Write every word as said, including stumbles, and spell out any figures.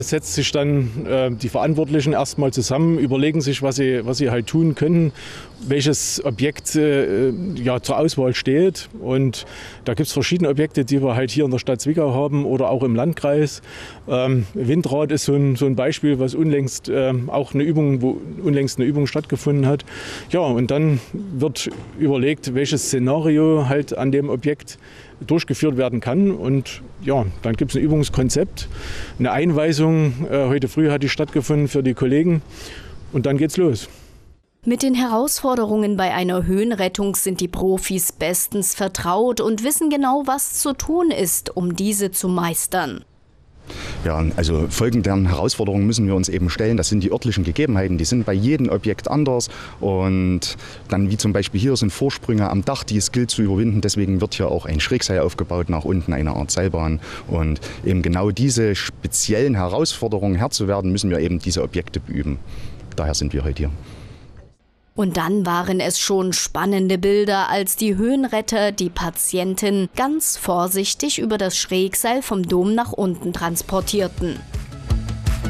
Es setzt sich dann äh, die Verantwortlichen erstmal zusammen, überlegen sich, was sie, was sie halt tun können, welches Objekt äh, ja, zur Auswahl steht. Und da gibt es verschiedene Objekte, die wir halt hier in der Stadt Zwickau haben oder auch im Landkreis. Ähm, Windrad ist so ein, so ein Beispiel, was unlängst äh, auch eine Übung, wo unlängst eine Übung stattgefunden hat. Ja, und dann wird überlegt, welches Szenario halt an dem Objekt durchgeführt werden kann. Und ja, dann gibt es ein Übungskonzept, eine Einweisung. Äh, heute früh hat die stattgefunden für die Kollegen. Und dann geht's los. Mit den Herausforderungen bei einer Höhenrettung sind die Profis bestens vertraut und wissen genau, was zu tun ist, um diese zu meistern. Ja, also folgenden Herausforderungen müssen wir uns eben stellen. Das sind die örtlichen Gegebenheiten, die sind bei jedem Objekt anders. Und dann wie zum Beispiel hier sind Vorsprünge am Dach, die es gilt zu überwinden. Deswegen wird hier auch ein Schrägseil aufgebaut nach unten, eine Art Seilbahn. Und eben genau diese speziellen Herausforderungen Herr zu werden, müssen wir eben diese Objekte beüben. Daher sind wir heute hier. Und dann waren es schon spannende Bilder, als die Höhenretter die Patientin ganz vorsichtig über das Schrägseil vom Dom nach unten transportierten.